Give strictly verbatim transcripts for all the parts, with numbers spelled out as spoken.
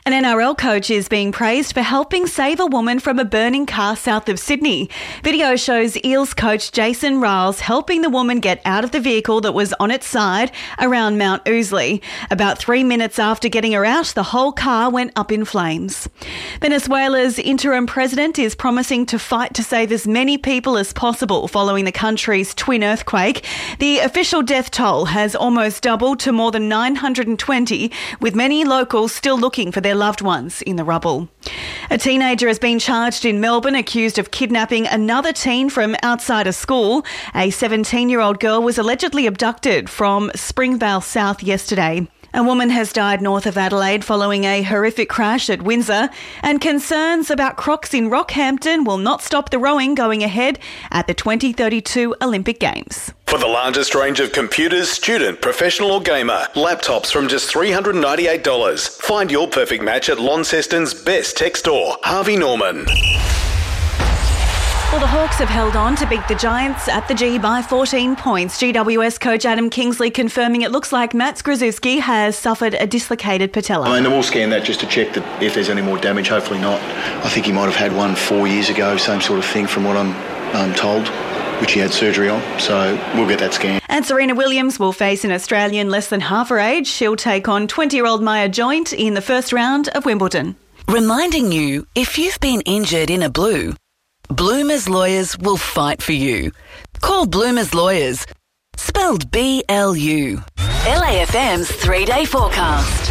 An N R L coach is being praised for helping save a woman from a burning car south of Sydney. Video shows Eels coach Jason Riles helping the woman get out of the vehicle that was on its side around Mount Ousley. About three minutes after getting her out, the whole car went up in flames. Venezuela's interim president is promising to fight to save as many people as possible following the country's twin earthquake. The official death toll has almost doubled to more than nine hundred twenty, with many locals still looking for their loved ones in the rubble. A teenager has been charged in Melbourne accused of kidnapping another teen from outside a school. A seventeen-year-old girl was allegedly abducted from Springvale South yesterday. A woman has died north of Adelaide following a horrific crash at Windsor, and concerns about crocs in Rockhampton will not stop the rowing going ahead at the twenty thirty-two Olympic Games. For the largest range of computers, student, professional or gamer, laptops from just three hundred ninety-eight dollars. Find your perfect match at Launceston's best tech store, Harvey Norman. Well, the Hawks have held on to beat the Giants at the G by fourteen points. G W S coach Adam Kingsley confirming it looks like Matt Skrzyzewski has suffered a dislocated patella. I mean, we'll scan that just to check that if there's any more damage. Hopefully not. I think he might have had one four years ago, same sort of thing from what I'm um, told, which he had surgery on. So we'll get that scan. And Serena Williams will face an Australian less than half her age. She'll take on twenty-year-old Maya Joint in the first round of Wimbledon. Reminding you, if you've been injured in a blue, Bloomers Lawyers will fight for you. Call Bloomers Lawyers, spelled B L U. L A F M's three-day forecast.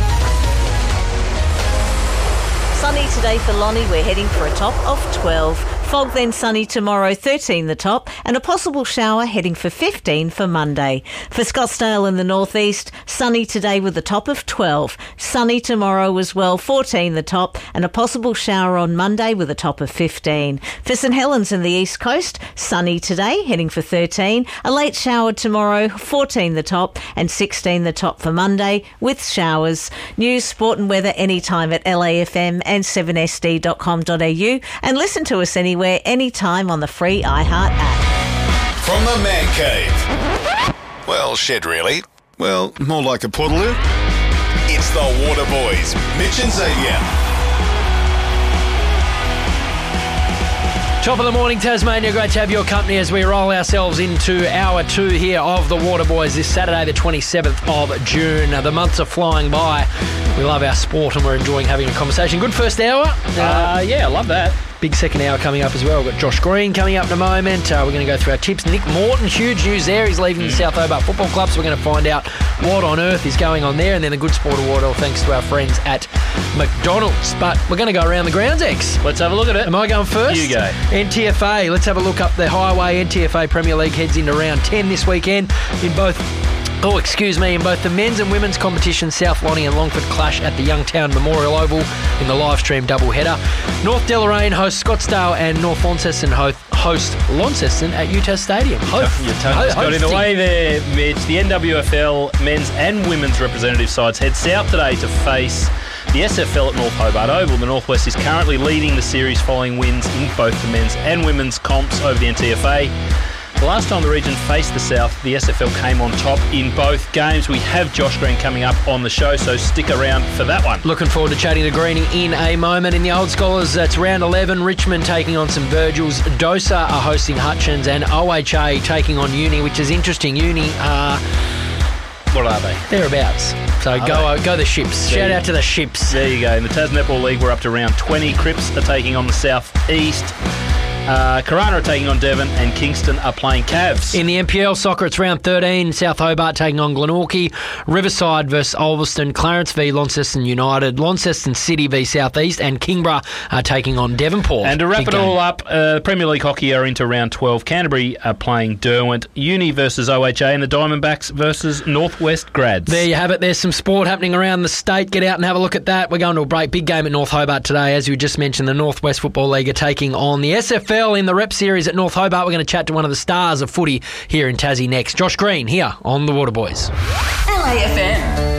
Sunny today for Lonnie. We're heading for a top of twelve. Fog then sunny tomorrow, thirteen the top, and a possible shower heading for fifteen for Monday. For Scottsdale in the northeast, sunny today with a top of twelve. Sunny tomorrow as well, fourteen the top, and a possible shower on Monday with a top of fifteen. For St Helens in the east coast, sunny today, heading for thirteen. A late shower tomorrow, fourteen the top, and sixteen the top for Monday with showers. News, sport and weather anytime at L A F M and seven S D dot com dot A U, and listen to us anywhere, anytime on the free iHeart app. From the Man Cave. Well, shed really. Well, more like a portaloo. It's the Water Boys, Mitch and Xavier. Top of the morning, Tasmania. Great to have your company as we roll ourselves into hour two here of the Water Boys this Saturday, the twenty-seventh of June. The months are flying by. We love our sport and we're enjoying having a conversation. Good first hour. Uh, uh, yeah, I love that. Big second hour coming up as well. We've got Josh Green coming up in a moment. Uh, we're going to go through our tips. Nick Morton, huge news there. He's leaving the South Hobart Football Club, so we're going to find out what on earth is going on there. And then the Good Sport Award, all thanks to our friends at McDonald's. But we're going to go around the grounds, X. Let's have a look at it. Am I going first? You go. N T F A. Let's have a look up the highway. N T F A Premier League heads into round ten this weekend in both... Oh, excuse me, in both the men's and women's competition, South Lonnie and Longford clash at the Youngtown Memorial Oval in the live stream doubleheader. North Deloraine hosts Scottsdale and North Launceston host Launceston at Utah Stadium. Hope. Your tongue just got in the way there, Mitch. The N W F L men's and women's representative sides head south today to face the S F L at North Hobart Oval. The Northwest is currently leading the series following wins in both the men's and women's comps over the N T F A. The last time the region faced the South, the S F L came on top in both games. We have Josh Green coming up on the show, so stick around for that one. Looking forward to chatting to Greenie in a moment. In the Old Scholars, it's round eleven. Richmond taking on some Virgils. Dosa are hosting Hutchins, and O H A taking on Uni, which is interesting. Uni are... What are they? Thereabouts. So are go uh, go the Ships. There Shout you, out to the Ships. There you go. In the Tas Netball League, we're up to round twenty. Cripps are taking on the South East. Uh, Corona are taking on Devon, and Kingston are playing Cavs. In the N P L soccer, it's round thirteen. South Hobart taking on Glenorchy. Riverside versus Ulverston. Clarence v Launceston United. Launceston City v South East. And Kingborough are taking on Devonport. And to wrap Big it game. all up, uh, Premier League hockey are into round twelve. Canterbury are playing Derwent. Uni versus O H A, and the Diamondbacks versus Northwest Grads. There you have it. There's some sport happening around the state. Get out and have a look at that. We're going to a break. Big game at North Hobart today. As you just mentioned, the Northwest Football League are taking on the S F L in the Rep Series at North Hobart. We're going to chat to one of the stars of footy here in Tassie next. Josh Green here on the Water Boys. L A F M.